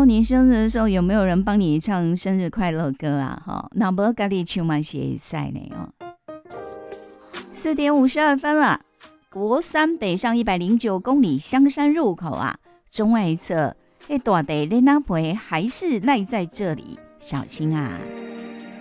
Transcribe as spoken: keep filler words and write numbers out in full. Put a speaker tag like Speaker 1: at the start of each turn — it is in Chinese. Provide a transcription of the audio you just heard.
Speaker 1: 哦，你生日的时候有没有人帮你唱生日快乐歌啊？哈，那不要自己唱嘛是会使呢哦。四点五十二分了，国三北上一百零九公里香山入口啊，中外侧那大地的那陪还是赖在这里，小心啊！